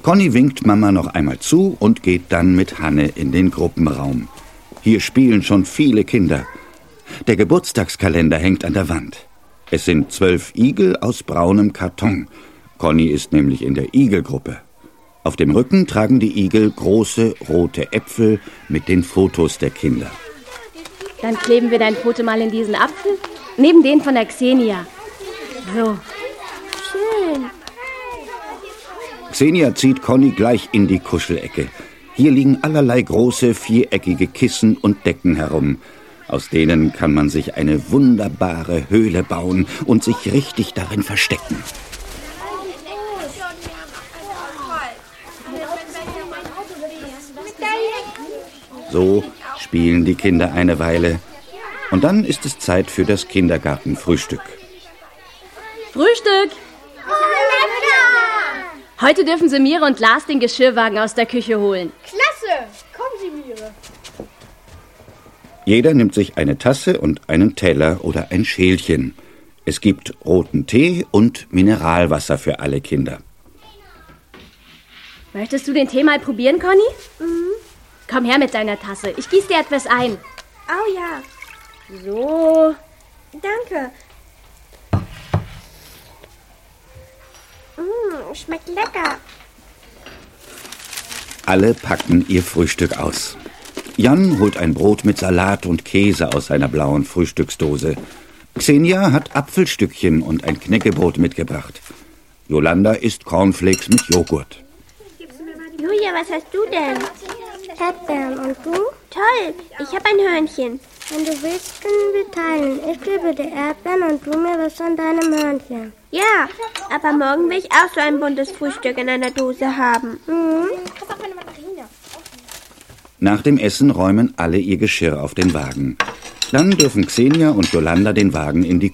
Conny winkt Mama noch einmal zu und geht dann mit Hanne in den Gruppenraum. Hier spielen schon viele Kinder. Der Geburtstagskalender hängt an der Wand. Es sind 12 Igel aus braunem Karton. Conny ist nämlich in der Igelgruppe. Auf dem Rücken tragen die Igel große rote Äpfel mit den Fotos der Kinder. Dann kleben wir dein Foto mal in diesen Apfel, neben den von der Xenia. So. Schön. Xenia zieht Conny gleich in die Kuschelecke. Hier liegen allerlei große, viereckige Kissen und Decken herum. Aus denen kann man sich eine wunderbare Höhle bauen und sich richtig darin verstecken. So spielen die Kinder eine Weile. Und dann ist es Zeit für das Kindergartenfrühstück. Frühstück! Heute dürfen Sie Mire und Lars den Geschirrwagen aus der Küche holen. Klasse! Kommen Sie, Mire. Jeder nimmt sich eine Tasse und einen Teller oder ein Schälchen. Es gibt roten Tee und Mineralwasser für alle Kinder. Möchtest du den Tee mal probieren, Conny? Komm her mit deiner Tasse. Ich gieße dir etwas ein. Oh ja. So. Danke. Schmeckt lecker. Alle packen ihr Frühstück aus. Jan holt ein Brot mit Salat und Käse aus seiner blauen Frühstücksdose. Xenia hat Apfelstückchen und ein Knäckebrot mitgebracht. Jolanda isst Cornflakes mit Joghurt. Julia, was hast du denn? Erdbeeren. Und du? Toll, ich habe ein Hörnchen. Wenn du willst, können wir teilen. Ich gebe dir Erdbeeren und du mir was von deinem Hörnchen. Ja, aber morgen will ich auch so ein buntes Frühstück in einer Dose haben. Nach dem Essen räumen alle ihr Geschirr auf den Wagen. Dann dürfen Xenia und Jolanda den Wagen in die